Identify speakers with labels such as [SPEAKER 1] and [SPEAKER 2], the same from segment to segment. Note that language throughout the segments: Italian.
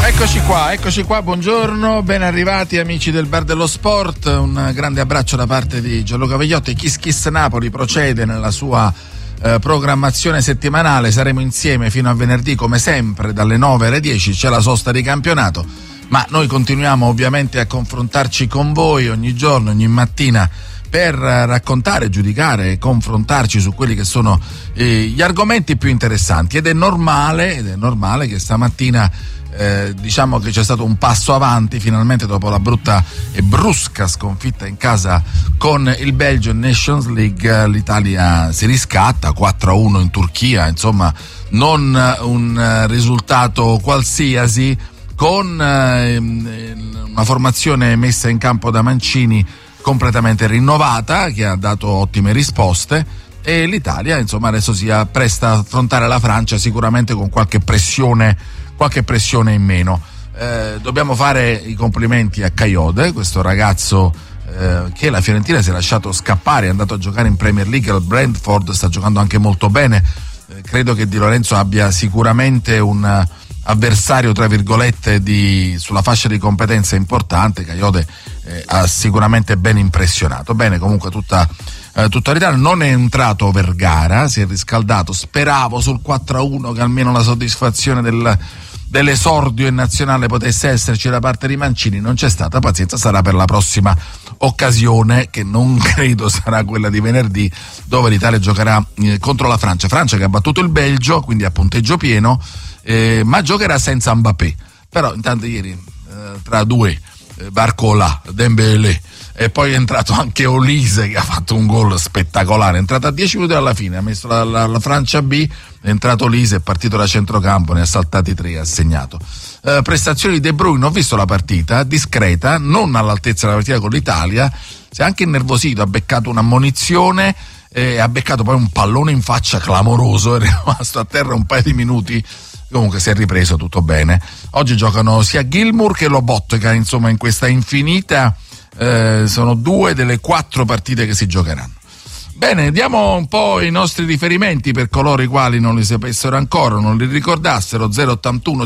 [SPEAKER 1] Eccoci qua, buongiorno, ben arrivati amici del Bar dello Sport, un grande abbraccio da parte di Gianluca Vegliotti. Kiss Napoli procede nella sua programmazione settimanale, saremo insieme fino a venerdì come sempre dalle 9 alle 10, c'è la sosta di campionato, ma noi continuiamo ovviamente a confrontarci con voi ogni giorno, ogni mattina, per raccontare, giudicare e confrontarci su quelli che sono gli argomenti più interessanti ed è normale che stamattina diciamo che c'è stato un passo avanti finalmente dopo la brutta e brusca sconfitta in casa con il Belgio in Nations League. L'Italia si riscatta 4-1 in Turchia, insomma non un risultato qualsiasi, con una formazione messa in campo da Mancini completamente rinnovata che ha dato ottime risposte e l'Italia insomma adesso si appresta a affrontare la Francia sicuramente con qualche pressione in meno. Dobbiamo fare i complimenti a Kayode, questo ragazzo che la Fiorentina si è lasciato scappare, è andato a giocare in Premier League al Brentford, sta giocando anche molto bene. Credo che Di Lorenzo abbia sicuramente un avversario tra virgolette sulla fascia di competenza importante. Kayode ha sicuramente ben impressionato. Bene, comunque tutto l'Italia. Non è entrato Vergara, si è riscaldato, speravo sul 4-1 che almeno la soddisfazione dell'esordio in nazionale potesse esserci da parte di Mancini, non c'è stata, pazienza, sarà per la prossima occasione che non credo sarà quella di venerdì, dove l'Italia giocherà contro la Francia che ha battuto il Belgio, quindi a punteggio pieno, ma giocherà senza Mbappé. Però intanto ieri tra due Barcola, Dembélé e poi è entrato anche Olise che ha fatto un gol spettacolare, è entrato a 10 minuti alla fine, ha messo la Francia B, è entrato Olise, è partito da centrocampo, ne ha saltati 3, ha segnato. Prestazioni di De Bruyne, ho visto la partita, discreta, non all'altezza della partita con l'Italia, si è anche innervosito, ha beccato un'ammonizione, ha beccato poi un pallone in faccia clamoroso, è rimasto a terra un paio di minuti. Comunque si è ripreso, tutto bene. Oggi giocano sia Gilmour che Lobotka, insomma in questa infinita sono 2 delle 4 partite che si giocheranno. Bene, diamo un po' i nostri riferimenti per coloro i quali non li sapessero ancora, non li ricordassero. 081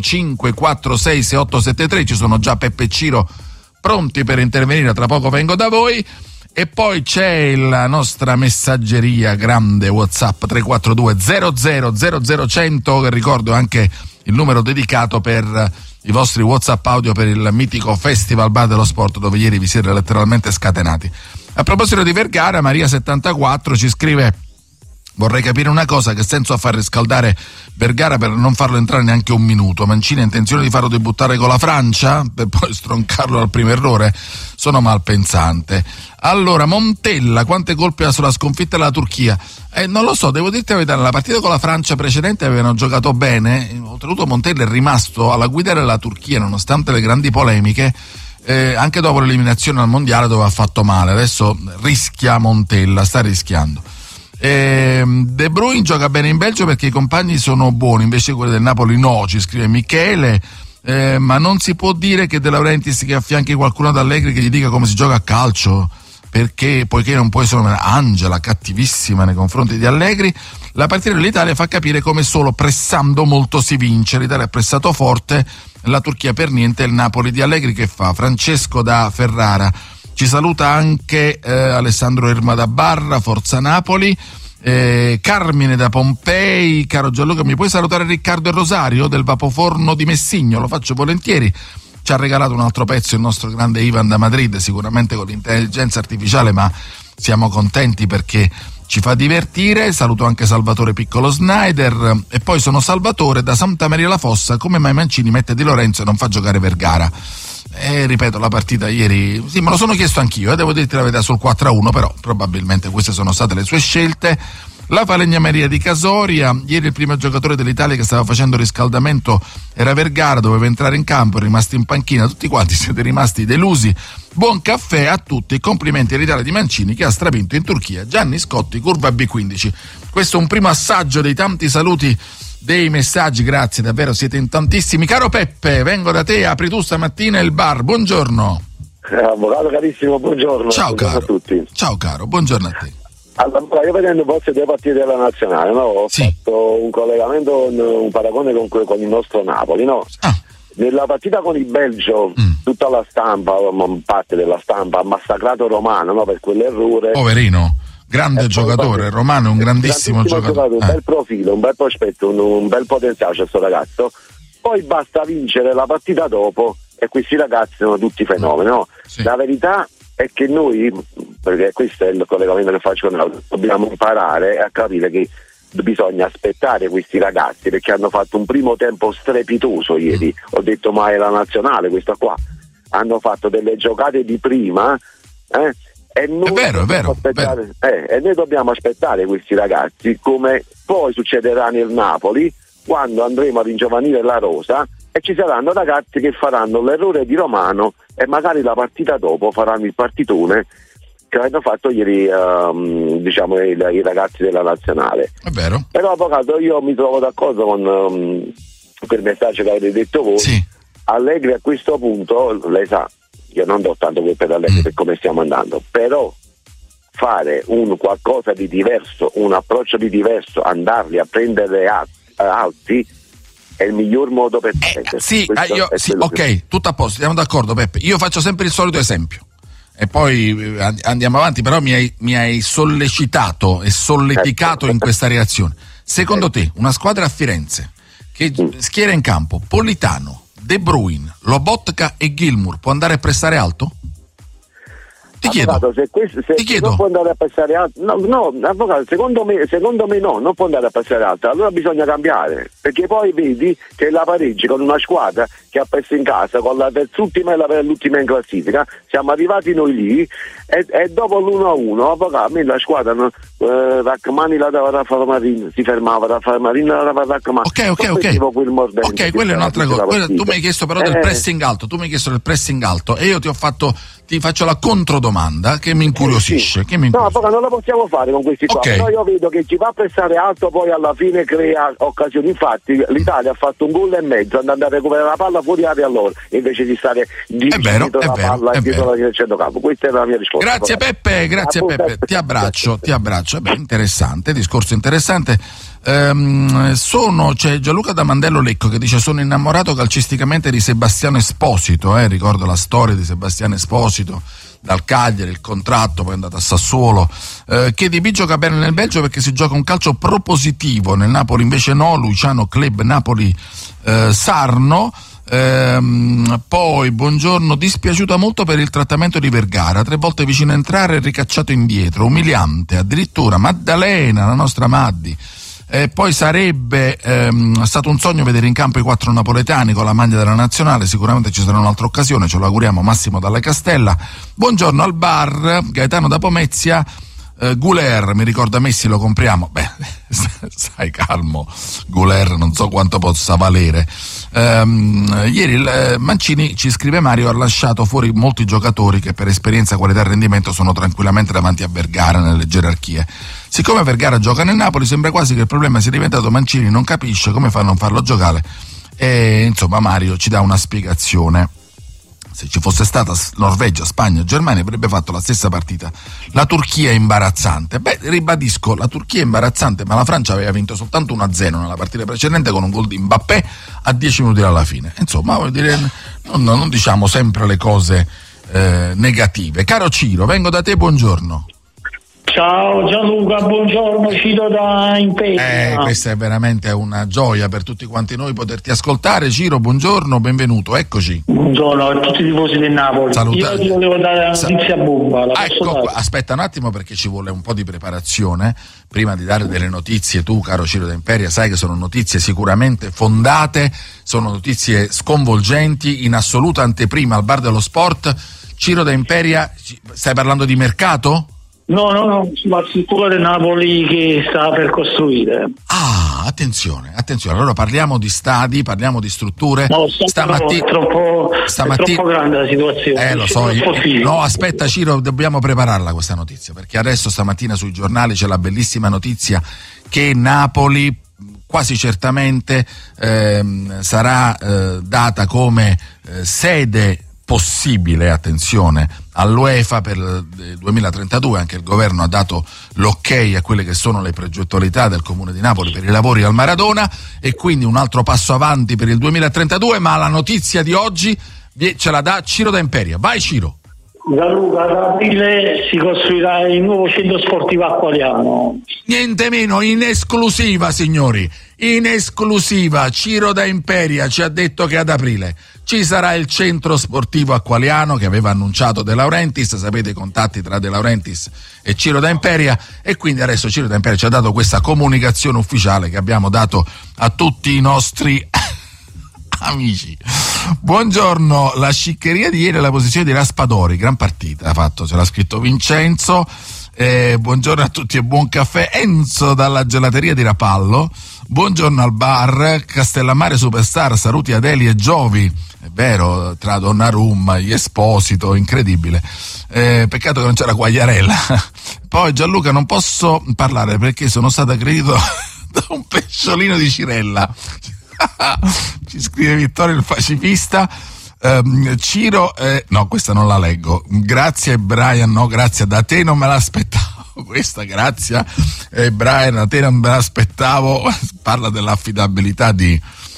[SPEAKER 1] 546 6873, ci sono già Peppe e Ciro pronti per intervenire, tra poco vengo da voi. E poi c'è la nostra messaggeria grande WhatsApp 342 00 100, che ricordo anche il numero dedicato per i vostri WhatsApp audio per il mitico Festival Bar dello Sport, dove ieri vi siete letteralmente scatenati. A proposito di Vergara, Maria74 ci scrive: vorrei capire una cosa, che senso ha far riscaldare Vergara per non farlo entrare neanche un minuto? Mancini ha intenzione di farlo debuttare con la Francia per poi stroncarlo al primo errore? Sono malpensante. Allora, Montella, quante colpe ha sulla sconfitta della Turchia? Non lo so, devo dirti la verità, nella partita con la Francia precedente avevano giocato bene, oltretutto Montella è rimasto alla guida della Turchia nonostante le grandi polemiche, anche dopo l'eliminazione al mondiale dove ha fatto male. Adesso rischia Montella, sta rischiando. De Bruyne gioca bene in Belgio perché i compagni sono buoni, invece quelli del Napoli no, ci scrive Michele. Ma non si può dire che De Laurentiis che affianchi qualcuno ad Allegri che gli dica come si gioca a calcio, poiché non può essere Angela cattivissima nei confronti di Allegri. La partita dell'Italia fa capire come solo pressando molto si vince. L'Italia ha pressato forte, la Turchia per niente. Il Napoli di Allegri che fa? Francesco da Ferrara ci saluta anche Alessandro Erma da Barra, Forza Napoli. Carmine da Pompei: caro Gianluca, mi puoi salutare Riccardo e Rosario del Vapoforno di Messigno? Lo faccio volentieri. Ci ha regalato un altro pezzo il nostro grande Ivan da Madrid, sicuramente con l'intelligenza artificiale, ma siamo contenti perché ci fa divertire. Saluto anche Salvatore Piccolo Snyder. E poi sono Salvatore da Santa Maria la Fossa: come mai Mancini mette Di Lorenzo e non fa giocare Vergara? Ripeto, la partita ieri, sì, me lo sono chiesto anch'io, devo dirti la verità, sul 4-1, però probabilmente queste sono state le sue scelte. La falegnameria di Casoria: ieri il primo giocatore dell'Italia che stava facendo riscaldamento era Vergara, doveva entrare in campo, è rimasto in panchina, tutti quanti siete rimasti delusi. Buon caffè a tutti, complimenti all'Italia di Mancini che ha stravinto in Turchia. Gianni Scotti, curva B15. Questo è un primo assaggio dei tanti saluti, dei messaggi, grazie, davvero siete in tantissimi. Caro Peppe, vengo da te, apri tu stamattina il bar, buongiorno.
[SPEAKER 2] Avvocato carissimo, buongiorno.
[SPEAKER 1] Ciao
[SPEAKER 2] buongiorno
[SPEAKER 1] caro.
[SPEAKER 2] A tutti.
[SPEAKER 1] Ciao caro, buongiorno a te.
[SPEAKER 2] Allora, io vedendo forse 2 partite della nazionale, no? Ho fatto un collegamento, un paragone con il nostro Napoli, no? nella partita con il Belgio, tutta la stampa, parte della stampa, ha massacrato Romano, no, per quell'errore.
[SPEAKER 1] Poverino, grande giocatore, Romano è un grandissimo giocatore.
[SPEAKER 2] Un bel profilo, un bel prospetto, un bel potenziale questo ragazzo. Poi basta vincere la partita dopo e questi ragazzi sono tutti fenomeni, no?
[SPEAKER 1] Sì.
[SPEAKER 2] La verità è che noi, perché questo è il collegamento che faccio con noi, dobbiamo imparare a capire che bisogna aspettare questi ragazzi, perché hanno fatto un primo tempo strepitoso ieri. Ho detto ma è la nazionale questa qua, hanno fatto delle giocate di prima, e noi
[SPEAKER 1] è vero.
[SPEAKER 2] e noi dobbiamo aspettare questi ragazzi, come poi succederà nel Napoli quando andremo a ringiovanire la rosa e ci saranno ragazzi che faranno l'errore di Romano e magari la partita dopo faranno il partitone che hanno fatto ieri i ragazzi della nazionale.
[SPEAKER 1] È vero.
[SPEAKER 2] Però avvocato, io mi trovo d'accordo con quel messaggio che avete detto voi.
[SPEAKER 1] Sì.
[SPEAKER 2] Allegri a questo punto, lei sa, io non do tanto per Allegri per come stiamo andando, però fare un qualcosa di diverso, un approccio di diverso, andarli a prendere alti è il miglior modo per
[SPEAKER 1] ok, tutto a posto, siamo d'accordo Peppe. Io faccio sempre il solito esempio e poi andiamo avanti, però mi hai sollecitato e solleticato in questa reazione. Secondo te una squadra a Firenze che schiera in campo Politano, De Bruyne, Lobotka e Gilmour può andare a pressare alto? Ti chiedo.
[SPEAKER 2] Avvocato, se non può andare a passare alto, no, avvocato, secondo me no, non può andare a passare alto. Allora bisogna cambiare, perché poi vedi che la pareggi con una squadra che ha perso in casa con la terzultima e l'ultima in classifica. Siamo arrivati noi lì e dopo l'1-1, avvocato, a me la squadra Rachmani la dava Raffaele Marin, si fermava Raffaele Marin, la dava Rachmani.
[SPEAKER 1] Ok, quella è un'altra cosa. Tu mi hai chiesto però del pressing alto, e io ti faccio la controdomanda che mi incuriosisce.
[SPEAKER 2] Sì. No, non la possiamo fare con questi qua. Però io vedo che chi va a pressare alto poi alla fine crea occasioni. Infatti l'Italia ha fatto un gol e mezzo andando a recuperare la palla fuori area loro, invece di stare dietro la palla dietro la centrocampo. Questa è la mia risposta.
[SPEAKER 1] Grazie Peppe, ti abbraccio. Interessante, discorso interessante. C'è Gianluca da Mandello Lecco che dice: sono innamorato calcisticamente di Sebastiano Esposito, ricordo la storia di Sebastiano Esposito dal Cagliari, il contratto, poi è andato a Sassuolo, che Di B gioca bene nel Belgio perché si gioca un calcio propositivo, nel Napoli invece no. Luciano Club Napoli Sarno. Poi buongiorno, dispiaciuta molto per il trattamento di Vergara, 3 volte vicino a entrare e ricacciato indietro, umiliante, addirittura Maddalena, la nostra Maddi. Poi sarebbe stato un sogno vedere in campo i 4 napoletani con la maglia della nazionale, sicuramente ci sarà un'altra occasione, ce lo auguriamo. Massimo Dalle Castella. Buongiorno al bar, Gaetano da Pomezia. Guler, mi ricorda Messi, lo compriamo. Beh, stai calmo, Guler non so quanto possa valere. Ieri Mancini, ci scrive Mario, ha lasciato fuori molti giocatori che per esperienza, qualità e rendimento sono tranquillamente davanti a Vergara nelle gerarchie. Siccome Vergara gioca nel Napoli, sembra quasi che il problema sia diventato Mancini non capisce come fa a non farlo giocare, e insomma Mario ci dà una spiegazione. Se ci fosse stata Norvegia, Spagna, Germania avrebbe fatto la stessa partita. La Turchia è imbarazzante. Beh, ribadisco, la Turchia è imbarazzante, ma la Francia aveva vinto soltanto 1-0 nella partita precedente con un gol di Mbappé a 10 minuti dalla fine. Insomma, vuol dire, non diciamo sempre le cose negative. Caro Ciro, vengo da te, buongiorno.
[SPEAKER 3] Ciao Gianluca, buongiorno, Ciro da Imperia.
[SPEAKER 1] Questa è veramente una gioia per tutti quanti noi poterti ascoltare. Ciro, buongiorno, benvenuto, eccoci.
[SPEAKER 3] Buongiorno a tutti i tifosi del Napoli.
[SPEAKER 1] Salutare.
[SPEAKER 3] Io ti volevo dare la notizia bomba.
[SPEAKER 1] Ecco, aspetta un attimo perché ci vuole un po' di preparazione prima di dare delle notizie. Tu, caro Ciro da Imperia, sai che sono notizie sicuramente fondate, sono notizie sconvolgenti, in assoluta anteprima al bar dello sport. Ciro da Imperia, stai parlando di mercato?
[SPEAKER 3] No, ma sul cuore del Napoli che sta per costruire.
[SPEAKER 1] Attenzione, allora parliamo di stadi, parliamo di strutture.
[SPEAKER 3] No, stamattina è troppo grande la situazione.
[SPEAKER 1] Lo so, no, aspetta Ciro, dobbiamo prepararla questa notizia, perché adesso stamattina sui giornali c'è la bellissima notizia che Napoli quasi certamente sarà data come sede possibile, attenzione, all'UEFA per il 2032. Anche il governo ha dato l'ok a quelle che sono le progettualità del Comune di Napoli per i lavori al Maradona, e quindi un altro passo avanti per il 2032. Ma la notizia di oggi ce la dà Ciro da Imperia. Vai Ciro.
[SPEAKER 3] Da Luca, ad aprile si costruirà il nuovo centro sportivo acquariano.
[SPEAKER 1] Niente meno, in esclusiva, signori, in esclusiva. Ciro da Imperia ci ha detto che ad aprile ci sarà il centro sportivo acqualiano che aveva annunciato De Laurentiis. Sapete i contatti tra De Laurentiis e Ciro da Imperia, e quindi adesso Ciro da Imperia ci ha dato questa comunicazione ufficiale che abbiamo dato a tutti i nostri amici. Buongiorno, la sciccheria di ieri, la posizione di Raspadori, gran partita ha fatto, ce l'ha scritto Vincenzo. Buongiorno a tutti e buon caffè. Enzo dalla gelateria di Rapallo. Buongiorno al bar Castellammare Superstar, saluti Adeli e Giovi. È vero, tra Donnarumma, gli Esposito, incredibile. Peccato che non c'era Quagliarella. Poi Gianluca, non posso parlare perché sono stato aggredito da un pesciolino di Cirella. Ci scrive Vittorio il pacifista. Ciro, no, questa non la leggo. Grazie Brian, no, grazie, da te non me l'aspettavo questa, grazie Brian, da te non me l'aspettavo. Parla dell'affidabilità di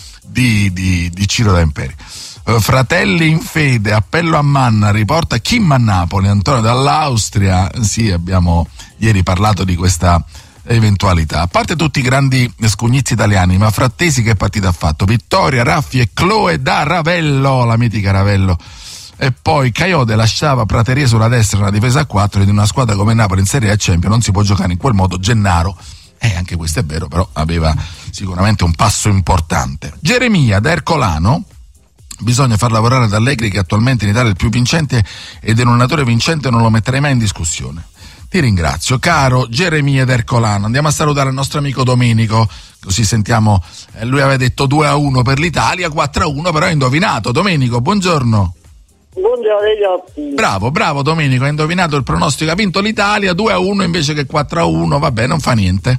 [SPEAKER 1] Ciro da Imperi. Fratelli in fede, appello a Manna, riporta Kim a Napoli, Antonio dall'Austria. Sì, abbiamo ieri parlato di questa eventualità. A parte tutti i grandi scugnizi italiani, ma Frattesi che partita ha fatto? Vittoria, Raffi e Chloe da Ravello, la mitica Ravello. E poi Caiode lasciava Praterie sulla destra nella difesa a 4, ed in una squadra come Napoli in Serie A Champions non si può giocare in quel modo. Gennaro, anche questo è vero, però aveva sicuramente un passo importante. Geremia da Ercolano: bisogna far lavorare ad Allegri, che attualmente in Italia è il più vincente ed è un allenatore vincente, non lo metterei mai in discussione. Ti ringrazio, caro Geremia d'Ercolano. Andiamo a salutare il nostro amico Domenico, così sentiamo. Lui aveva detto 2-1 per l'Italia, 4-1, però ha indovinato. Domenico, buongiorno.
[SPEAKER 4] Buongiorno.
[SPEAKER 1] Bravo Domenico, ha indovinato il pronostico, ha vinto l'Italia 2-1 invece che 4-1, vabbè, non fa niente.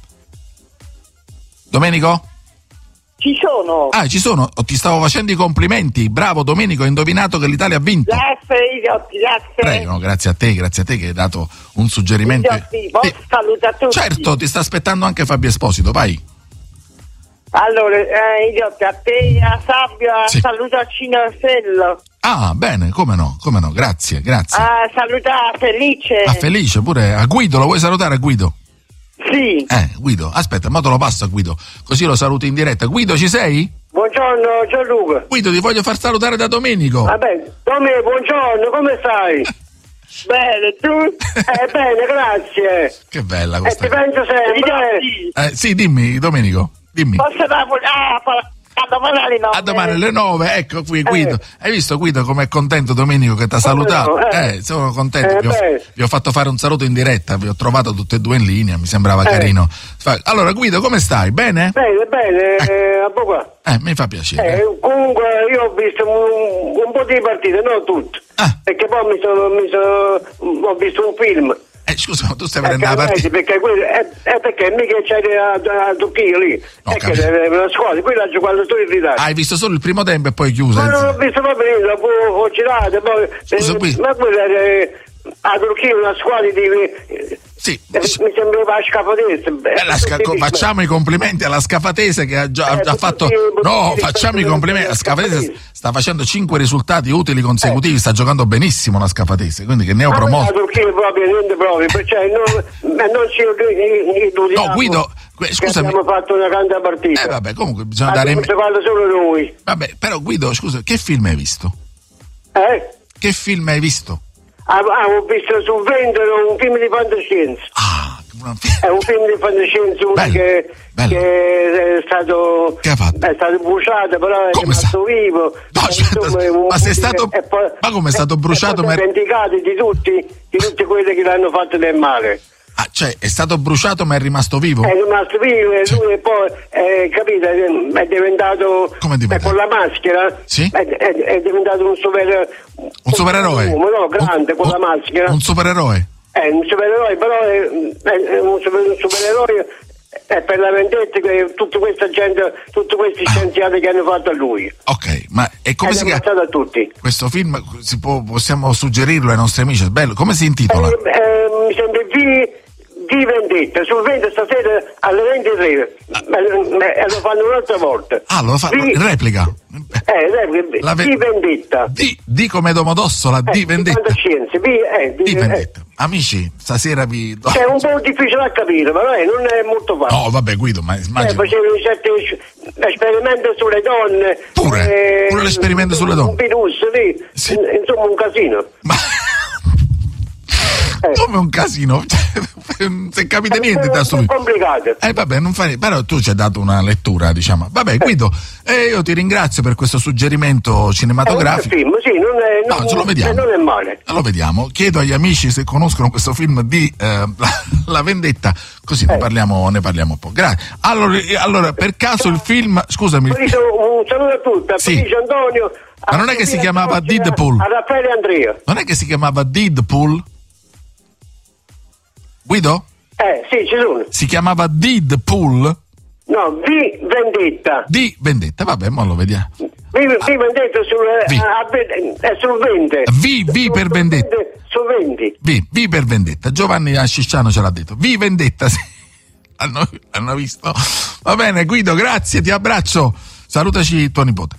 [SPEAKER 1] Domenico?
[SPEAKER 4] Ci sono.
[SPEAKER 1] Ci sono, ti stavo facendo i complimenti. Bravo Domenico, hai indovinato che l'Italia ha vinto.
[SPEAKER 4] Grazie.
[SPEAKER 1] Prego, grazie a te che hai dato un suggerimento.
[SPEAKER 4] Posso salutare tutti?
[SPEAKER 1] Certo, ti sta aspettando anche Fabio Esposito, vai.
[SPEAKER 4] Allora, Idiozzi, a te, a Fabio,
[SPEAKER 1] sì.
[SPEAKER 4] Saluto a Cinarsello.
[SPEAKER 1] Bene, come no, grazie.
[SPEAKER 4] Saluta a Felice.
[SPEAKER 1] A Felice pure, a Guido, lo vuoi salutare a Guido?
[SPEAKER 4] Sì.
[SPEAKER 1] Guido, aspetta, ma te lo passo a Guido, così lo saluti in diretta. Guido, ci sei?
[SPEAKER 4] Buongiorno Gianluca.
[SPEAKER 1] Guido, ti voglio far salutare da Domenico.
[SPEAKER 4] Vabbè, buongiorno, come stai? Bene, tu? Bene, grazie.
[SPEAKER 1] Che bella questa.
[SPEAKER 4] Ti penso sempre.
[SPEAKER 1] Sì, dimmi, Domenico, dimmi.
[SPEAKER 4] Posso dare a domani alle 9.
[SPEAKER 1] A domani alle 9, ecco qui Guido. Hai visto Guido com'è contento Domenico che ti ha salutato? Sono contento, vi ho fatto fare un saluto in diretta, vi ho trovato tutte e due in linea, mi sembrava carino. Allora Guido, come stai? Bene?
[SPEAKER 4] Bene, a poco.
[SPEAKER 1] Mi fa piacere.
[SPEAKER 4] Comunque io ho visto un po' di partite, non tutte. Perché poi ho visto un film.
[SPEAKER 1] Scusa, ma tu stai vedendo la partita?
[SPEAKER 4] Perché mica c'è a Turchia lì. È una squadra, qui l'ha giocato solo in Italia.
[SPEAKER 1] Hai visto solo il primo tempo e poi chiuso?
[SPEAKER 4] Ma non ho visto proprio niente, ho girato.
[SPEAKER 1] Scusa, qui.
[SPEAKER 4] Ma quella a Turchia è una squadra di...
[SPEAKER 1] Sì.
[SPEAKER 4] Mi sembrava la
[SPEAKER 1] Scafatese. Facciamo i complimenti alla Scafatese che ha già fatto. No, facciamo i complimenti. La Scafatese sta facendo 5 risultati utili consecutivi, sta giocando benissimo la Scafatese, quindi che ne ho promosso.
[SPEAKER 4] Niente proprio, perché non ci illudiamo.
[SPEAKER 1] No, Guido, scusami.
[SPEAKER 4] Abbiamo fatto una grande partita.
[SPEAKER 1] Vabbè, comunque bisogna dare.
[SPEAKER 4] Non parla solo noi.
[SPEAKER 1] Vabbè, però Guido, scusa, che film hai visto? Che film hai visto?
[SPEAKER 4] Ho visto su Vendolo un film di fantascienza. È un film di fantascienza che è stato bruciato, però è rimasto vivo.
[SPEAKER 1] No, ma sei stato ma come è stato bruciato?
[SPEAKER 4] Ma dimenticati di tutti quelli che l'hanno fatto del male.
[SPEAKER 1] Cioè è stato bruciato ma è rimato vivo? È
[SPEAKER 4] rimasto vivo e lui poi capito, è diventato,
[SPEAKER 1] come è diventato?
[SPEAKER 4] Con la maschera,
[SPEAKER 1] sì?
[SPEAKER 4] è diventato un
[SPEAKER 1] supereroe.
[SPEAKER 4] No, grande con la maschera.
[SPEAKER 1] Un supereroe?
[SPEAKER 4] È un supereroe, però è un supereroe per la vendetta che tutta questa gente, tutti questi scienziati che hanno fatto a lui.
[SPEAKER 1] Ok, ma è come si chiama?
[SPEAKER 4] A tutti.
[SPEAKER 1] Questo film possiamo suggerirlo ai nostri amici, è bello, come si intitola?
[SPEAKER 4] Mi sembra di vendetta, sul 20 stasera alle 23 lo fanno un'altra volta.
[SPEAKER 1] Lo fanno in replica?
[SPEAKER 4] Di vendetta.
[SPEAKER 1] Di come Domodossola, di vendetta.
[SPEAKER 4] Di
[SPEAKER 1] vendetta. Amici, stasera vi do...
[SPEAKER 4] È un po' difficile a capire, ma non è molto facile.
[SPEAKER 1] No, vabbè, Guido, ma immagino...
[SPEAKER 4] Facevano certi esperimenti sulle donne.
[SPEAKER 1] Pure l'esperimento sulle donne.
[SPEAKER 4] Un virus, sì. Insomma, un casino.
[SPEAKER 1] Ma... Come un casino, non si capite niente da studio.
[SPEAKER 4] È complicato.
[SPEAKER 1] Vabbè, non fa niente, però tu ci hai dato una lettura, diciamo. Vabbè, Guido, io ti ringrazio per questo suggerimento cinematografico.
[SPEAKER 4] Film, sì,
[SPEAKER 1] ce lo vediamo.
[SPEAKER 4] Non è male.
[SPEAKER 1] Lo vediamo. Chiedo agli amici se conoscono questo film di La Vendetta, così ne parliamo un po'. Grazie. Allora, per caso il film, scusami.
[SPEAKER 4] Un saluto a tutti, a Felice Antonio.
[SPEAKER 1] Ma non è che si chiamava Deadpool?
[SPEAKER 4] A Raffaele Andrea.
[SPEAKER 1] Non è che si chiamava Deadpool? Guido?
[SPEAKER 4] Sì, ci sono.
[SPEAKER 1] Si chiamava Deadpool?
[SPEAKER 4] No, di vendetta.
[SPEAKER 1] Di vendetta, vabbè, ma lo vediamo.
[SPEAKER 4] Di vendetta sul 20.
[SPEAKER 1] V per vendetta.
[SPEAKER 4] Su 20.
[SPEAKER 1] V per vendetta. Giovanni Ascisciano ce l'ha detto. V vendetta, sì. Hanno visto? Va bene, Guido, grazie, ti abbraccio. Salutaci tuo nipote.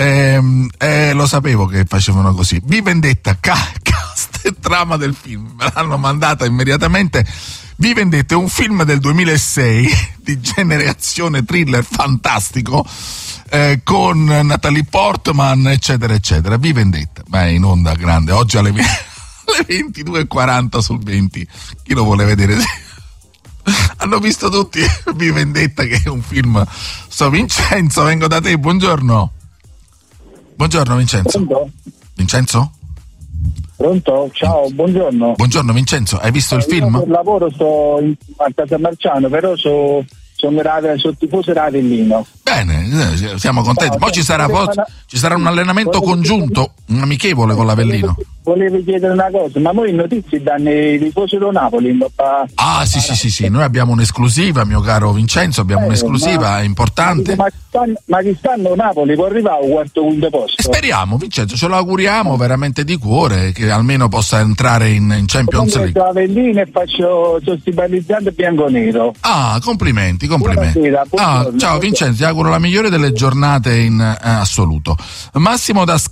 [SPEAKER 1] Lo sapevo che facevano così. V vendetta, cast e trama del film. Me l'hanno mandata immediatamente. V vendetta è un film del 2006 di genere azione thriller fantastico, con Natalie Portman, eccetera eccetera. V vendetta, ma è in onda grande oggi alle 22:40 sul 20. Chi lo vuole vedere? Hanno visto tutti V vendetta, che è un film. Vincenzo, vengo da te, buongiorno. Buongiorno Vincenzo.
[SPEAKER 5] Pronto?
[SPEAKER 1] Vincenzo?
[SPEAKER 5] Pronto? Ciao, buongiorno.
[SPEAKER 1] Buongiorno Vincenzo, hai visto il film?
[SPEAKER 5] Io per lavoro sto a Casamarciano, però sono tifoso Ravellino.
[SPEAKER 1] Bene, siamo contenti. Poi ci sarà un allenamento congiunto, un amichevole con l'Avellino.
[SPEAKER 5] Volevo chiedere una cosa, ma voi in notizie danno i tifosi del Napoli?
[SPEAKER 1] Sì, noi abbiamo un'esclusiva, mio caro Vincenzo, abbiamo un'esclusiva importante.
[SPEAKER 5] Ma quest'anno Napoli può arrivare al quarto quinto posto?
[SPEAKER 1] Speriamo, Vincenzo, ce lo auguriamo veramente di cuore, che almeno possa entrare in Champions League.
[SPEAKER 5] Sono Avellino e sto stipalizzando bianco-nero.
[SPEAKER 1] Complimenti.
[SPEAKER 5] Buonasera,
[SPEAKER 1] Ciao Vincenzo, ti auguro la migliore delle giornate in assoluto. Massimo da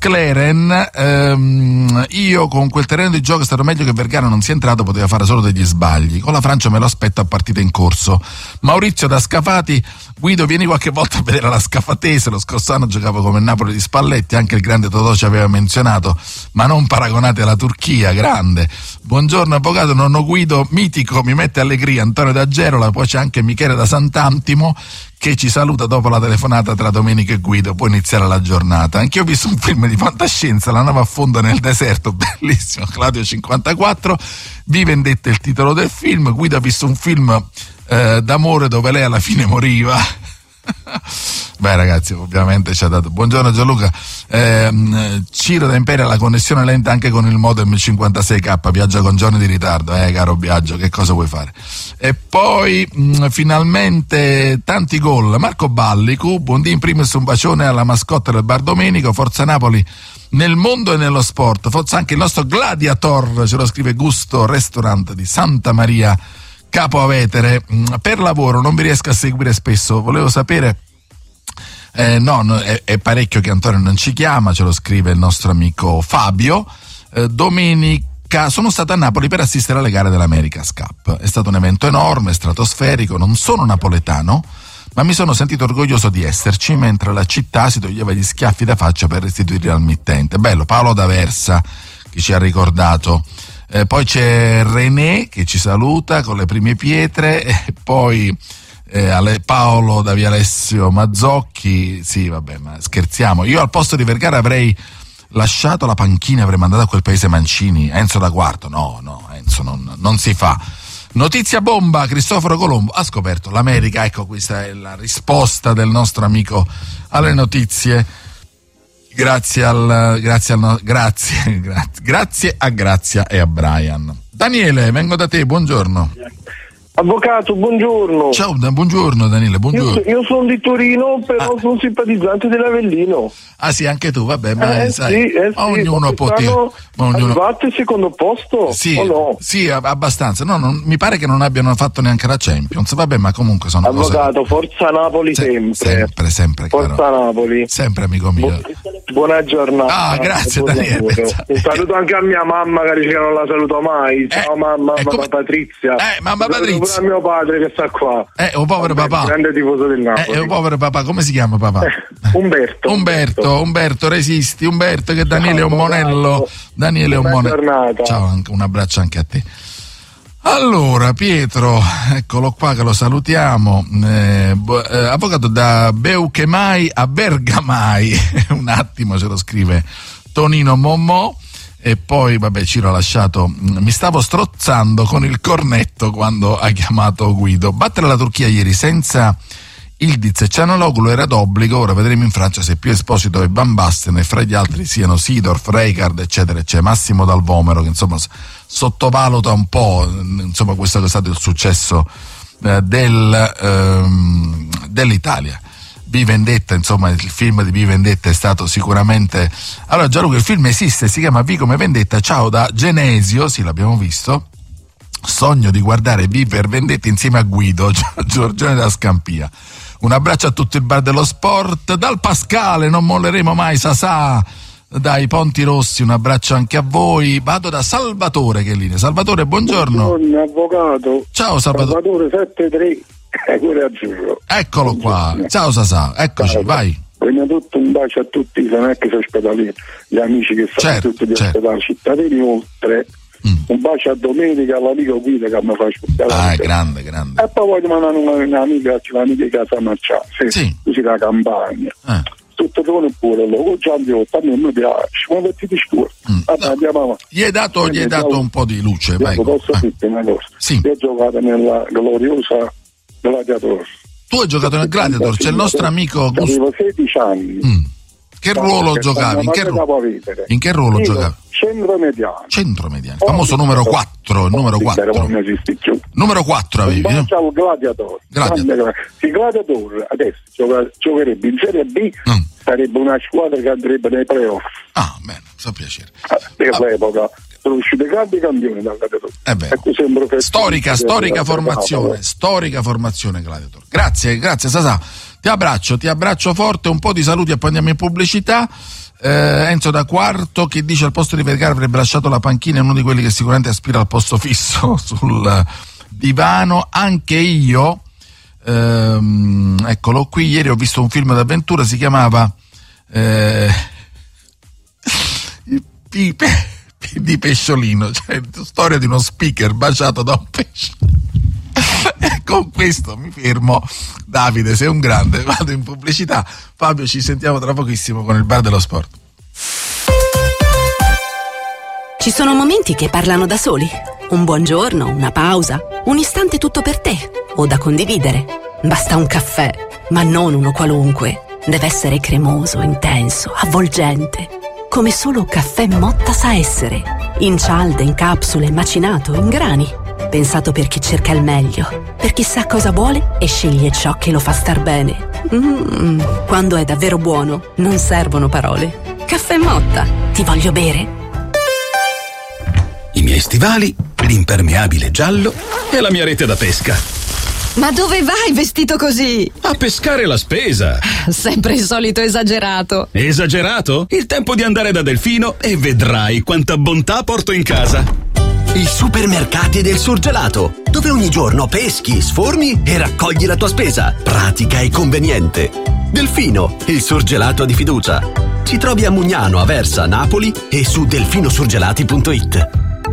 [SPEAKER 1] Scleren, io con quel terreno di gioco è stato meglio che Vergara non sia entrato, poteva fare solo degli sbagli. Con la Francia me lo aspetto a partita in corso. Maurizio da Scafati, Guido, vieni qualche volta a vedere la Scafatese, lo scorso anno giocava come Napoli di Spalletti, anche il grande Totò ci aveva menzionato, ma non paragonate alla Turchia, grande. Buongiorno avvocato, nonno Guido, mitico, mi mette allegria. Antonio da Gerola, poi c'è anche Michele da Sant'Antimo che ci saluta dopo la telefonata tra Domenico e Guido, può iniziare la giornata. Anch'io ho visto un film di fantascienza, La nave affonda nel deserto, bellissimo, Claudio 54, V vendetta il titolo del film. Guido ha visto un film d'amore dove lei alla fine moriva. Beh ragazzi, ovviamente ci ha dato. Buongiorno Gianluca, Ciro da Imperia, la connessione lenta anche con il modem 56k, viaggia con giorni di ritardo, caro Biagio, che cosa vuoi fare? E poi finalmente tanti gol. Marco Ballicu, buondì in primis un bacione alla mascotte del Bar Domenico, forza Napoli nel mondo e nello sport, forza anche il nostro Gladiator, ce lo scrive Gusto Restaurant di Santa Maria Capo Avetere. Per lavoro non vi riesco a seguire spesso, volevo sapere, è parecchio che Antonio non ci chiama, ce lo scrive il nostro amico Fabio. Domenica sono stato a Napoli per assistere alle gare dell'America's Cup, è stato un evento enorme, stratosferico, non sono napoletano ma mi sono sentito orgoglioso di esserci mentre la città si toglieva gli schiaffi da faccia per restituirli al mittente. Bello, Paolo D'Aversa che ci ha ricordato. Poi c'è René che ci saluta con le prime pietre, e poi Paolo da Via Alessio Mazzocchi. Sì, vabbè, ma scherziamo. Io al posto di Vergara avrei lasciato la panchina, avrei mandato a quel paese Mancini, Enzo da quarto. No, Enzo non si fa. Notizia bomba, Cristoforo Colombo ha scoperto l'America. Ecco, questa è la risposta del nostro amico alle notizie. Grazie a Grazia e a Brian. Daniele, vengo da te, buongiorno.
[SPEAKER 6] Avvocato, buongiorno.
[SPEAKER 1] Ciao, buongiorno Daniele, buongiorno.
[SPEAKER 6] Io sono di Torino, però sono simpatizzante dell'Avellino.
[SPEAKER 1] Ah sì, anche tu, vabbè, ma sai,
[SPEAKER 6] sì,
[SPEAKER 1] ognuno può dire.
[SPEAKER 6] Arrivato il secondo posto?
[SPEAKER 1] Sì,
[SPEAKER 6] o no?
[SPEAKER 1] sì, abbastanza. No, mi pare che non abbiano fatto neanche la Champions, vabbè, ma comunque sono
[SPEAKER 6] Avvocato, forza Napoli sempre.
[SPEAKER 1] Sempre,
[SPEAKER 6] forza
[SPEAKER 1] caro.
[SPEAKER 6] Napoli.
[SPEAKER 1] Sempre amico mio.
[SPEAKER 6] Buona giornata.
[SPEAKER 1] Ah, grazie Daniele.
[SPEAKER 6] Un saluto anche a mia mamma che dice che non la saluto mai. Ciao mamma Patrizia.
[SPEAKER 1] Mamma Patrizia.
[SPEAKER 6] A mio padre che sta qua.
[SPEAKER 1] Un povero papà.
[SPEAKER 6] Grande tifoso del Napoli.
[SPEAKER 1] Un povero papà, come si chiama papà? Umberto, resisti, Umberto, che Daniele è un monello. Daniele è un monello. Ciao, un abbraccio anche a te. Allora, Pietro, eccolo qua che lo salutiamo. Avvocato, da Beuchemai a Bergamai. Un attimo, ce lo scrive Tonino Mommo. E poi, vabbè, Ciro ha lasciato. Mi stavo strozzando con il cornetto quando ha chiamato Guido. Battere la Turchia ieri senza Ildiz e Cianaloglu era d'obbligo. Ora vedremo in Francia se più Esposito e Van Basten e fra gli altri siano Seedorf, Rijkaard, eccetera. C'è Massimo Dal Vomero che insomma sottovaluta un po' insomma questo che è stato il successo dell'Italia. B Vendetta, insomma il film di B Vendetta è stato sicuramente. Allora Gianluca, il film esiste, si chiama V come Vendetta. Ciao da Genesio, sì, l'abbiamo visto. Sogno di guardare V per Vendetta insieme a Guido, Giorgione da Scampia. Un abbraccio a tutto il bar dello sport. Dal Pascale, non molleremo mai, Sasà. Dai Ponti Rossi, un abbraccio anche a voi. Vado da Salvatore che è lì. Salvatore, buongiorno.
[SPEAKER 6] Buongiorno avvocato.
[SPEAKER 1] Ciao Salvatore.
[SPEAKER 6] Salvatore 73. Quello azzurro.
[SPEAKER 1] Eccolo qua. Ciao Sasà, eccoci, ciao. Vai.
[SPEAKER 6] Prima di tutto un bacio a tutti, non è che sono ospedalieri, gli amici che sono tutti di ospedali cittadini oltre. Un bacio a Domenica, all'amico Guido che mi fa aspettare.
[SPEAKER 1] Grande.
[SPEAKER 6] E poi voglio mandare un'amica di casa Marciano, sì. Così la campagna. Tutto pure lo Giandiotto, a me mi piace, ma metti di scuola. Andiamo avanti.
[SPEAKER 1] Gli hai dato un po' di luce, vai.
[SPEAKER 6] Posso dirti una cosa?
[SPEAKER 1] Sì.
[SPEAKER 6] Io ho giocato nella gloriosa Gladiator.
[SPEAKER 1] Tu hai giocato nel Gladiator, c'è il nostro amico
[SPEAKER 6] avevo 16 anni.
[SPEAKER 1] Che ruolo giocavi? In che ruolo giocavi?
[SPEAKER 6] Centromediano.
[SPEAKER 1] Il famoso numero 4, il numero 4.
[SPEAKER 6] Non esiste più.
[SPEAKER 1] Numero 4 avevi, no?
[SPEAKER 6] C'è il Gladiator. Il Gladiator adesso giocherebbe in Serie B, sarebbe una squadra che andrebbe nei playoff.
[SPEAKER 1] Ah, bene, fa piacere.
[SPEAKER 6] Per l'epoca sono usciti grandi campioni dal Gladiator.
[SPEAKER 1] Storica formazione Gladiator. Grazie Sasà. Ti abbraccio forte, un po' di saluti e poi andiamo in pubblicità. Enzo da Quarto che dice al posto di Vergara avrebbe lasciato la panchina, è uno di quelli che sicuramente aspira al posto fisso sul divano. Anche io, eccolo qui, ieri ho visto un film d'avventura, si chiamava Pipe di Pesciolino, cioè storia di uno speaker baciato da un pesce. E con questo mi fermo. Davide, sei un grande, vado in pubblicità. Fabio, ci sentiamo tra pochissimo con il bar dello sport.
[SPEAKER 7] Ci sono momenti che parlano da soli. Un buongiorno, una pausa, un istante tutto per te o da condividere. Basta un caffè, ma non uno qualunque. Deve essere cremoso, intenso, avvolgente, come solo Caffè Motta sa essere. In cialde, in capsule, macinato, in grani. Pensato per chi cerca il meglio, per chi sa cosa vuole e sceglie ciò che lo fa star bene. Quando è davvero buono, non servono parole. Caffè Motta, ti voglio bere.
[SPEAKER 8] I miei stivali, l'impermeabile giallo e la mia rete da pesca.
[SPEAKER 9] Ma dove vai vestito così?
[SPEAKER 8] A pescare la spesa.
[SPEAKER 9] Sempre il solito esagerato.
[SPEAKER 8] Esagerato? Il tempo di andare da Delfino e vedrai quanta bontà porto in casa.
[SPEAKER 10] I supermercati del surgelato, dove ogni giorno peschi, sforni e raccogli la tua spesa. Pratica e conveniente. Delfino, il surgelato di fiducia. Ci trovi a Mugnano, Aversa, Napoli e su delfinosurgelati.it.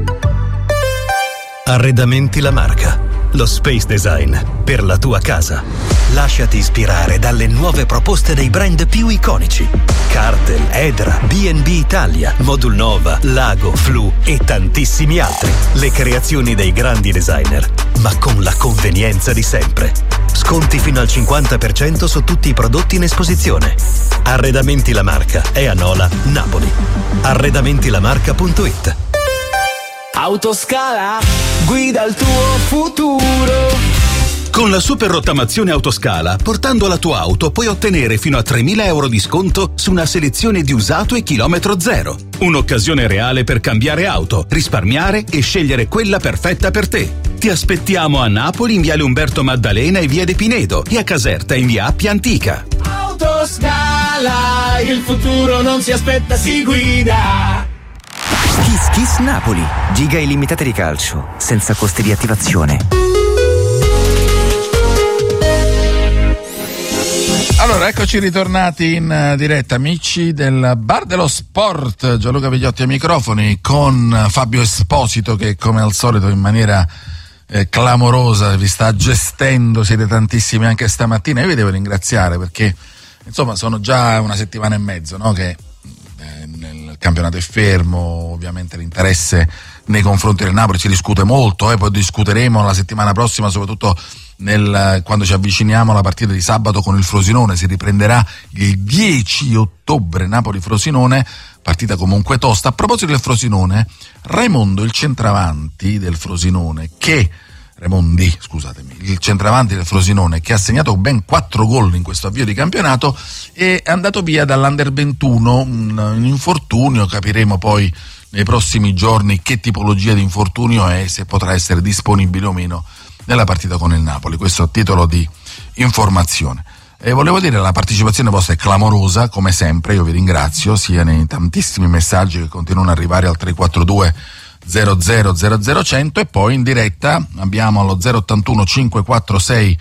[SPEAKER 11] Arredamenti La Marca. Lo space design per la tua casa. Lasciati ispirare dalle nuove proposte dei brand più iconici. Cartel, Edra, B&B Italia, Modul Nova, Lago, Flu e tantissimi altri. Le creazioni dei grandi designer, ma con la convenienza di sempre. Sconti fino al 50% su tutti i prodotti in esposizione. Arredamenti La Marca è a Nola, Napoli. Arredamentilamarca.it.
[SPEAKER 12] Autoscala guida il tuo futuro.
[SPEAKER 8] Con la super rottamazione Autoscala, portando la tua auto puoi ottenere fino a 3.000 euro di sconto su una selezione di usato e chilometro zero. Un'occasione reale per cambiare auto, risparmiare e scegliere quella perfetta per te. Ti aspettiamo a Napoli in Viale Umberto Maddalena e Via De Pinedo e a Caserta in Via Appia Antica.
[SPEAKER 12] Autoscala, il futuro non si aspetta, si guida.
[SPEAKER 13] Kiss Kiss Napoli, giga illimitate di calcio, senza costi di attivazione.
[SPEAKER 1] Allora, eccoci ritornati in diretta, amici del Bar dello Sport. Gianluca Vigliotti ai microfoni, con Fabio Esposito che come al solito in maniera clamorosa vi sta gestendo. Siete tantissimi anche stamattina. Io vi devo ringraziare perché insomma sono già una settimana e mezzo, no, che il campionato è fermo. Ovviamente l'interesse nei confronti del Napoli si discute molto, poi discuteremo la settimana prossima, soprattutto quando ci avviciniamo alla partita di sabato con il Frosinone. Si riprenderà il 10 ottobre Napoli-Frosinone, partita comunque tosta. A proposito del Frosinone, Raimondo, il centravanti del Frosinone, il centravanti del Frosinone, che ha segnato ben 4 gol in questo avvio di campionato, è andato via dall'Under 21, un infortunio. Capiremo poi nei prossimi giorni che tipologia di infortunio è, se potrà essere disponibile o meno nella partita con il Napoli. Questo a titolo di informazione. E volevo dire, la partecipazione vostra è clamorosa, come sempre. Io vi ringrazio sia nei tantissimi messaggi che continuano ad arrivare al 342 00 00 e poi in diretta abbiamo allo 081 546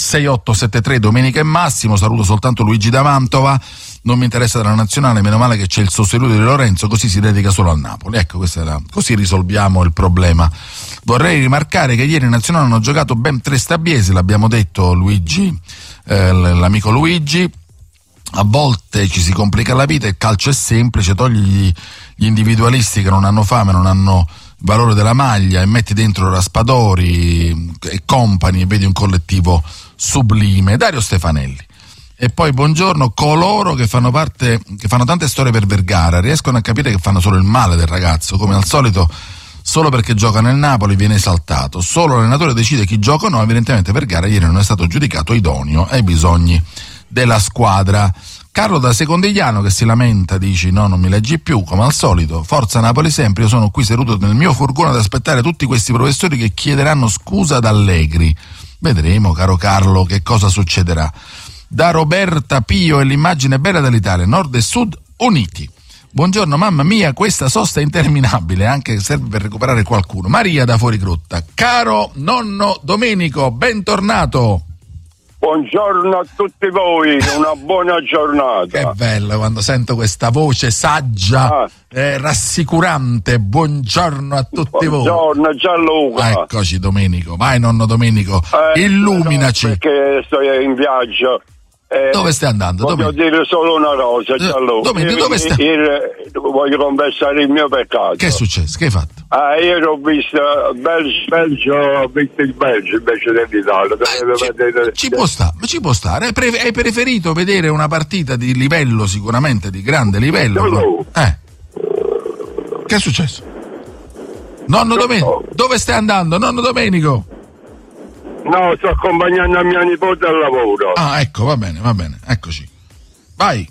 [SPEAKER 1] 6873 Domenica e Massimo. Saluto soltanto Luigi da Mantova. Non mi interessa della nazionale, meno male che c'è il sostituto di Lorenzo, così si dedica solo al Napoli. Ecco, così risolviamo il problema. Vorrei rimarcare che ieri in nazionale hanno giocato ben 3 stabbiesi, l'abbiamo detto Luigi, l'amico Luigi. A volte ci si complica la vita, il calcio è semplice, togli gli individualisti che non hanno fame, non hanno valore della maglia e metti dentro Raspadori e compagni e vedi un collettivo sublime. Dario Stefanelli. E poi buongiorno, coloro che fanno tante storie per Vergara riescono a capire che fanno solo il male del ragazzo. Come al solito, solo perché gioca nel Napoli viene esaltato, solo l'allenatore decide chi gioca o no. Evidentemente Vergara ieri non è stato giudicato idoneo ai bisogni della squadra. Carlo da Secondigliano che si lamenta, dici no, non mi leggi più, come al solito, forza Napoli sempre. Io sono qui seduto nel mio furgone ad aspettare tutti questi professori che chiederanno scusa ad Allegri. Vedremo, caro Carlo, che cosa succederà. Da Roberta Pio è l'immagine bella dell'Italia, nord e sud uniti. Buongiorno, mamma mia, questa sosta è interminabile, anche serve per recuperare qualcuno. Maria da Fuorigrotta. Caro nonno Domenico, bentornato.
[SPEAKER 14] Buongiorno a tutti voi, una buona giornata.
[SPEAKER 1] Che bello quando sento questa voce saggia, rassicurante. Buongiorno a tutti voi.
[SPEAKER 14] Buongiorno Gianluca.
[SPEAKER 1] Eccoci Domenico, vai nonno Domenico, illuminaci.
[SPEAKER 14] No, perché sto in viaggio.
[SPEAKER 1] Dove stai andando?
[SPEAKER 14] Voglio dire solo una cosa, Gianluca.
[SPEAKER 1] Dove stai?
[SPEAKER 14] Voglio confessare il mio peccato.
[SPEAKER 1] Che è successo? Che hai fatto?
[SPEAKER 14] Ieri ho visto Belgio, ho visto il Belgio invece dell'Italia.
[SPEAKER 1] Ci può stare. Hai preferito vedere una partita di livello, sicuramente di grande livello? Che è successo? Nonno Domenico, dove stai andando? Nonno Domenico?
[SPEAKER 14] No, sto accompagnando a mia nipote al lavoro.
[SPEAKER 1] Ah, ecco, va bene, eccoci. Vai.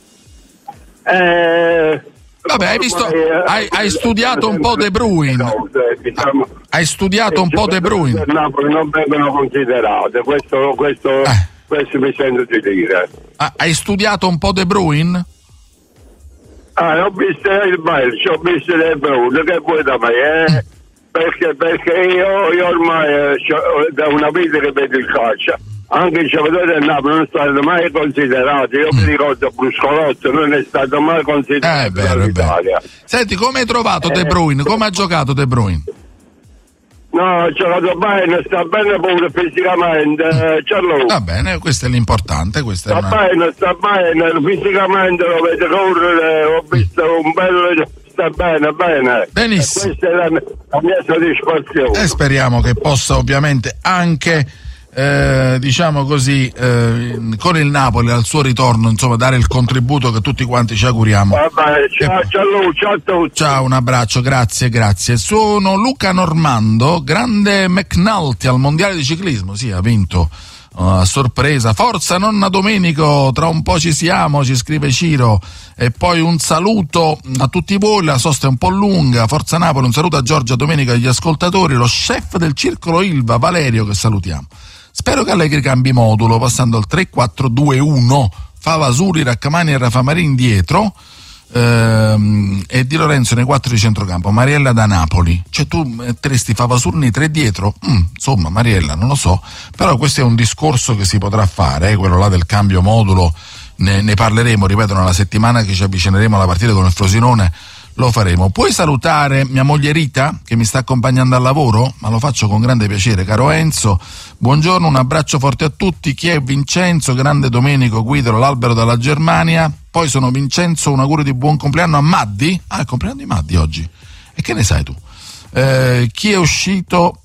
[SPEAKER 1] Vabbè, hai visto, hai studiato un po' De Bruyne. Hai studiato un po' De Bruyne.
[SPEAKER 14] Napoli non vengono considerate, questo mi sento di dire.
[SPEAKER 1] Hai studiato un po' De Bruyne?
[SPEAKER 14] Ho visto il Belgio, ho visto De Bruyne, che vuoi da me, Perché io ormai da una vita che vedo il calcio, anche i giocatori del Napoli non sono mai considerati. Io mi ricordo Bruscolotto, non è stato mai considerato dall'Italia.
[SPEAKER 1] Senti, come hai trovato De Bruyne? Come ha giocato De Bruyne?
[SPEAKER 14] No, ha giocato bene, sta bene pure fisicamente.
[SPEAKER 1] Va bene, questo è l'importante.
[SPEAKER 14] Sta bene, fisicamente lo vedo correre, ho visto un bello... Sta bene.
[SPEAKER 1] Benissimo.
[SPEAKER 14] Questa è la mia soddisfazione.
[SPEAKER 1] E speriamo che possa ovviamente anche diciamo così, con il Napoli al suo ritorno, insomma, dare il contributo che tutti quanti ci auguriamo.
[SPEAKER 14] Vabbè, ciao a tutti.
[SPEAKER 1] Ciao, un abbraccio, grazie. Sono Luca Normando, grande McNulty al mondiale di ciclismo, sì, ha vinto a sorpresa. Forza nonna Domenico, tra un po' ci siamo, ci scrive Ciro. E poi un saluto a tutti voi, la sosta è un po' lunga. Forza Napoli, un saluto a Giorgia, Domenico e agli ascoltatori, lo chef del circolo Ilva, Valerio, che salutiamo. Spero che Allegri cambi modulo passando al 3-4-2-1, Favasuri, Raccamani e Rafa Marin dietro, e Di Lorenzo nei 4 di centrocampo, Mariella da Napoli. Cioè tu metteresti Favasuri nei 3 dietro? Insomma, Mariella non lo so, però questo è un discorso che si potrà fare, quello là del cambio modulo. Ne parleremo, ripeto, nella settimana che ci avvicineremo alla partita con il Frosinone, lo faremo. Puoi salutare mia moglie Rita che mi sta accompagnando al lavoro? Ma lo faccio con grande piacere, caro Enzo. Buongiorno, un abbraccio forte a tutti. Chi è Vincenzo? Grande Domenico, Guido, l'albero dalla Germania. Poi sono Vincenzo, un augurio di buon compleanno a Maddi. Ah, è il compleanno di Maddi oggi. E che ne sai tu? Chi è uscito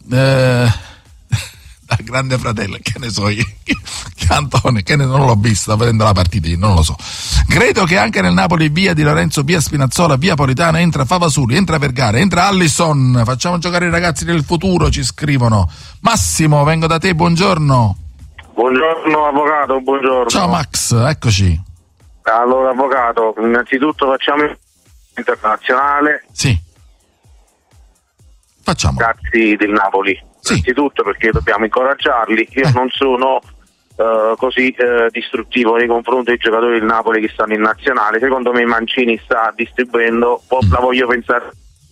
[SPEAKER 1] da Grande Fratello? Che ne so io? Antonio, che non l'ho visto, sta vedendo la partita, non lo so. Credo che anche nel Napoli via Di Lorenzo, via Spinazzola, via Politano entra Favasuri, entra Vergara, entra Allison. Facciamo giocare i ragazzi del futuro, ci scrivono. Massimo, vengo da te, buongiorno.
[SPEAKER 15] Buongiorno avvocato, buongiorno.
[SPEAKER 1] Ciao Max, eccoci.
[SPEAKER 15] Allora avvocato, innanzitutto facciamo internazionale.
[SPEAKER 1] Sì. Facciamo.
[SPEAKER 15] Ragazzi del Napoli. Sì. Innanzitutto perché dobbiamo incoraggiarli. Io non sono così distruttivo nei confronti dei giocatori del Napoli che stanno in nazionale. Secondo me Mancini sta distribuendo, la voglio pensare.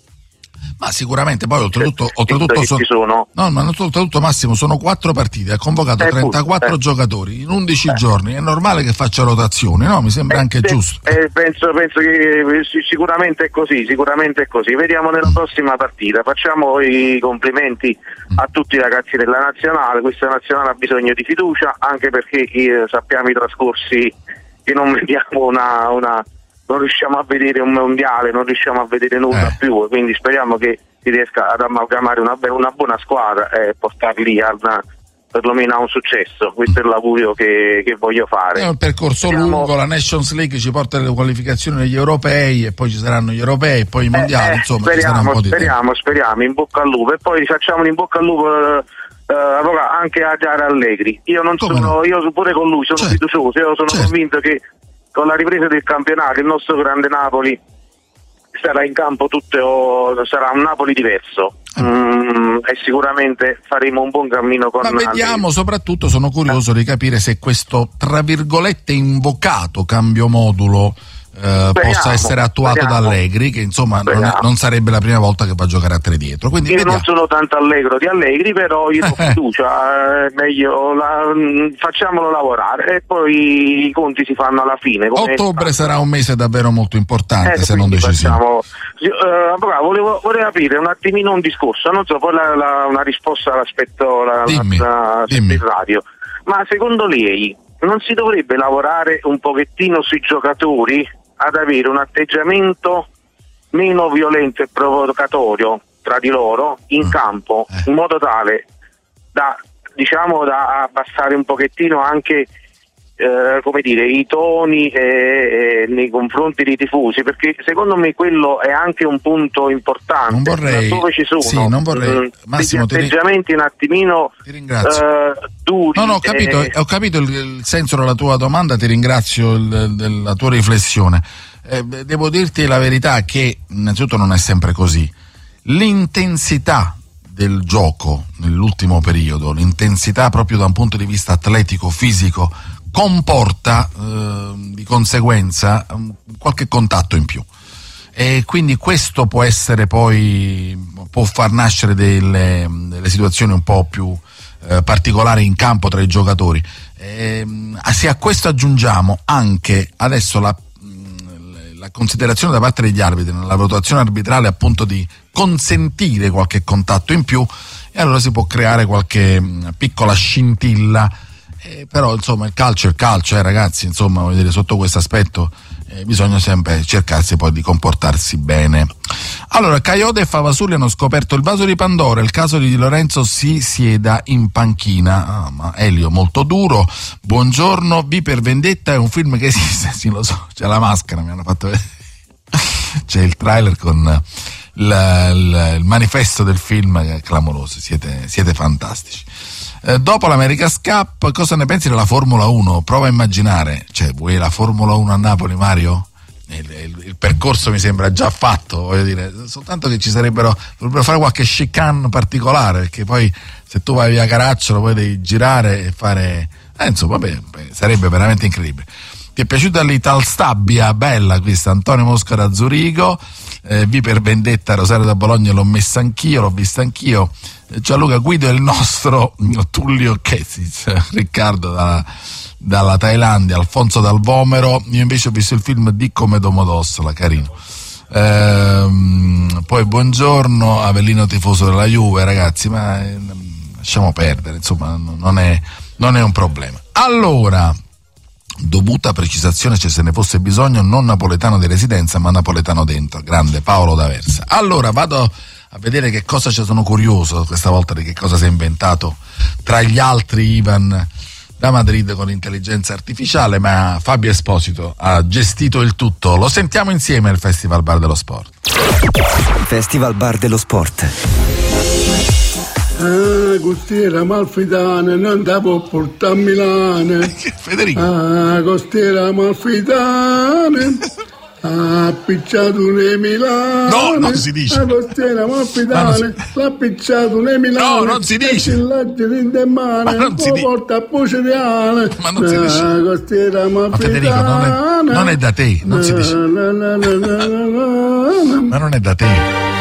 [SPEAKER 1] Ma sicuramente poi oltretutto
[SPEAKER 15] sono.
[SPEAKER 1] No, ma oltretutto Massimo sono 4 partite, ha convocato 34 giocatori in 11 giorni, è normale che faccia rotazione, no? Mi sembra anche giusto.
[SPEAKER 15] Penso che sicuramente è così, vediamo nella prossima partita. Facciamo i complimenti a tutti i ragazzi della nazionale, questa nazionale ha bisogno di fiducia, anche perché sappiamo i trascorsi che non vediamo non riusciamo a vedere un mondiale, non riusciamo a vedere nulla più, quindi speriamo che si riesca ad amalgamare una buona squadra e portarli perlomeno a un successo. Questo è l'augurio che voglio fare.
[SPEAKER 1] È un percorso lungo, la Nations League ci porta alle qualificazioni degli europei e poi ci saranno gli europei, poi i mondiali, insomma
[SPEAKER 15] speriamo, in bocca al lupo. E poi facciamo un in bocca al lupo anche a Allegri. Io pure con lui sono fiducioso, io sono convinto che con la ripresa del campionato il nostro grande Napoli sarà in campo sarà un Napoli diverso e sicuramente faremo un buon cammino con
[SPEAKER 1] Allegri. Ma vediamo, soprattutto sono curioso di capire se questo tra virgolette invocato cambio modulo possa essere attuato da Allegri, che insomma non sarebbe la prima volta che va a giocare a 3 dietro. Quindi
[SPEAKER 15] io non sono tanto allegro di Allegri, però io ho fiducia, meglio facciamolo lavorare e poi i conti si fanno alla fine.
[SPEAKER 1] Ottobre sarà un mese davvero molto importante, se non decisivo.
[SPEAKER 15] Volevo aprire un attimino un discorso, non so, poi una risposta l'aspetto in radio, ma secondo lei non si dovrebbe lavorare un pochettino sui giocatori ad avere un atteggiamento meno violento e provocatorio tra di loro in campo, in modo tale da abbassare un pochettino anche i toni nei confronti dei tifosi, perché secondo me quello è anche un punto importante. Dove ci sono
[SPEAKER 1] Massimo,
[SPEAKER 15] degli atteggiamenti un attimino duri.
[SPEAKER 1] No, ho capito il senso della tua domanda, ti ringrazio della tua riflessione. Devo dirti la verità che innanzitutto non è sempre così. L'intensità del gioco nell'ultimo periodo, l'intensità proprio da un punto di vista atletico, fisico, comporta di conseguenza qualche contatto in più, e quindi questo può far nascere delle situazioni un po' più particolari in campo tra i giocatori. Se a questo aggiungiamo anche adesso la considerazione da parte degli arbitri nella valutazione arbitrale, appunto, di consentire qualche contatto in più, e allora si può creare qualche piccola scintilla. Però insomma il calcio, ragazzi, insomma, voglio dire, sotto questo aspetto bisogna sempre cercarsi poi di comportarsi bene. Allora, Caiode e Favasulli hanno scoperto il vaso di Pandora, il caso di Di Lorenzo si sieda in panchina. Ma Elio molto duro. Buongiorno, V per Vendetta è un film che esiste, sì lo so, c'è la maschera, mi hanno fatto vedere. C'è il trailer con il manifesto del film, che è clamoroso, siete fantastici. Dopo l'America's Cup, cosa ne pensi della Formula 1? Prova a immaginare, cioè vuoi la Formula 1 a Napoli, Mario? Il percorso mi sembra già fatto, voglio dire, soltanto che dovrebbero fare qualche chicane particolare, perché poi se tu vai via Caracciolo poi devi girare e fare insomma, sarebbe veramente incredibile. Ti è piaciuta l'Ital Stabia? Bella questa. Antonio Mosca da Zurigo. V per Vendetta, Rosario da Bologna l'ho messa anch'io, l'ho vista anch'io. Gianluca Guido è il nostro Tullio Kezic. Riccardo dalla Thailandia, Alfonso dal Vomero. Io invece ho visto il film di come Domodossola, carino. Poi buongiorno Avellino tifoso della Juve, ragazzi, ma lasciamo perdere, insomma non è un problema. Allora, dovuta precisazione, se ne fosse bisogno, non napoletano di residenza ma napoletano dentro, grande Paolo d'Aversa. Allora vado a vedere che cosa ci sono curioso questa volta, di che cosa si è inventato tra gli altri Ivan da Madrid con l'intelligenza artificiale, ma Fabio Esposito ha gestito il tutto. Lo sentiamo insieme al Festival Bar dello Sport.
[SPEAKER 13] Festival Bar dello Sport.
[SPEAKER 16] Costiera Amalfitana non da può portare a Milano.
[SPEAKER 1] Federico.
[SPEAKER 16] Costiera Amalfitana ha picciato un Milano.
[SPEAKER 1] No, non si dice.
[SPEAKER 16] Costiera Amalfitana l'ha picciato un Milano.
[SPEAKER 1] No, non si dice.
[SPEAKER 16] Ma non si dice. Porta a Puce Reale.
[SPEAKER 1] Ma non si dice.
[SPEAKER 16] Costiera Amalfitana.
[SPEAKER 1] Ma Federico, non è da te, non si dice. Ma non è da te.